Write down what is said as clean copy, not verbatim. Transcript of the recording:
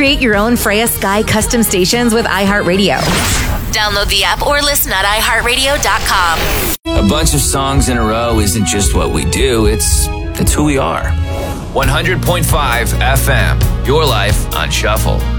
Create your own Freya Sky custom stations with iHeartRadio. Download the app or listen at iHeartRadio.com. A bunch of songs in a row isn't just what we do, it's who we are. 100.5 FM, your life on Shuffle.